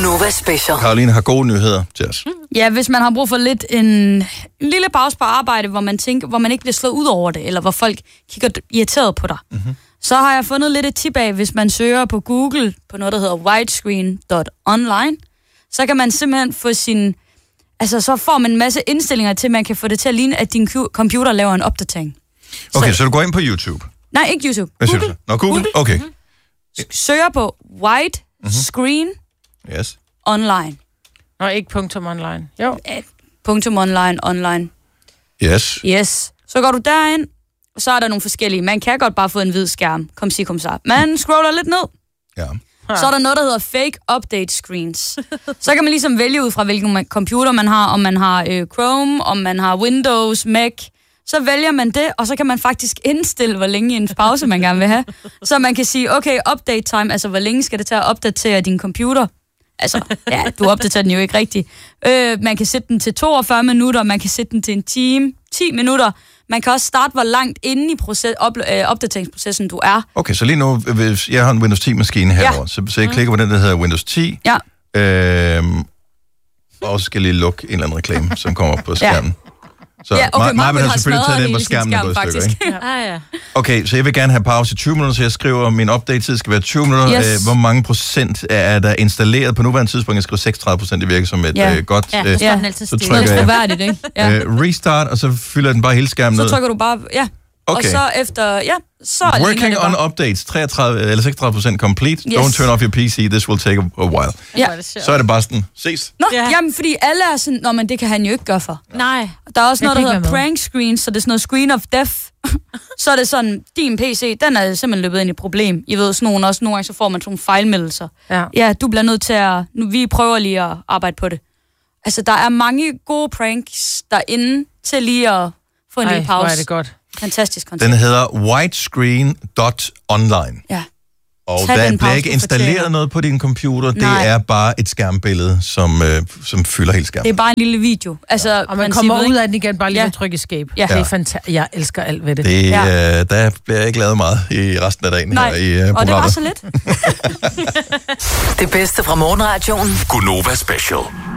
Gunova Special. Karoline har gode nyheder til os. Ja, hvis man har brug for lidt en lille pause på arbejde, hvor man ikke bliver slået ud over det, eller hvor folk kigger irriteret på dig, så har jeg fundet lidt et tip af, hvis man søger på Google på noget, der hedder widescreen.online, så kan man simpelthen få så får man en masse indstillinger til, man kan få det til at ligne, at din computer laver en opdatering. Okay, så du går ind på YouTube? Nej, ikke YouTube. Hvad siger du så? Nå, Google? Okay. Søger på widescreen online. Nå, ikke punktum online. Jo. Punktum online. Yes. Så går du derind, og så er der nogle forskellige. Man kan godt bare få en hvid skærm. Kom så. Man scroller lidt ned. Ja. Så er der noget, der hedder fake update screens. Så kan man ligesom vælge ud fra, hvilken computer man har, om man har Chrome, om man har Windows, Mac. Så vælger man det, og så kan man faktisk indstille, hvor længe en pause man gerne vil have. Så man kan sige, okay, update time, altså hvor længe skal det tage at opdatere din computer? Altså, ja, du opdaterer den jo ikke rigtigt. Man kan sætte den til 42 minutter, man kan sætte den til en time, 10 minutter. Man kan også starte, hvor langt inde i opdateringsprocessen du er. Okay, så lige nu, hvis jeg har en Windows 10-maskine herovre, så jeg klikker på den, der hedder Windows 10. Ja. Og så skal jeg lige lukke en eller anden reklame, som kommer op på skærmen. Så okay, Maja har selvfølgelig taget den, hvor skærmen er gået i stykker, ikke? Ja. Okay, så jeg vil gerne have pause i 20 minutter, så jeg skriver, at min update-tid skal være 20 minutter. Yes. Hvor mange procent er der installeret på nuværende tidspunkt? Jeg skriver 36%, det virker som et godt... så trykker jeg ikke? Restart, og så fylder den bare hele skærmen ned. Så trykker du bare... Ja. Okay. Og så efter... Ja, så Working on updates, 36% complete. Yes. Don't turn off your PC, this will take a while. Ja. Så er det bare sådan, ses. Nå, jamen, fordi alle er sådan... Nå, men det kan han jo ikke gøre for. Nej. Der er også noget, der hedder prank screen, så det er sådan noget screen of death. Så er det sådan, din PC, den er simpelthen løbet ind i et problem. I ved, sådan nogle gange, så får man sådan nogle fejlmeldelser. Ja, du bliver nødt til at... Vi prøver lige at arbejde på det. Altså, der er mange gode pranks derinde til lige at få en lille pause. Hvor er det godt. Fantastisk koncept. Den hedder widescreen.online. Ja. Og der bliver ikke installeret noget på din computer. Nej. Det er bare et skærmbillede, som fylder hele skærmen. Det er bare en lille video. Altså, og man kommer ud af den igen, bare lige at trykke escape. Ja. Det er fantastisk. Jeg elsker alt ved det. Der bliver ikke lavet meget i resten af dagen. Nej. Her i programmet. Og det var så lidt. Det bedste fra morgenradioen. Gunova Special.